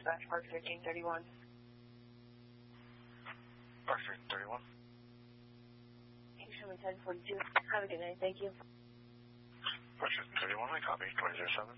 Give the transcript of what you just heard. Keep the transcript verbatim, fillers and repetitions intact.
dispatch, Park thirteen thirty-one. Park thirteen thirty-one. Can you show me ten forty-two? Have a good night, thank you. Park thirteen thirty-one, I copy, twenty oh seven.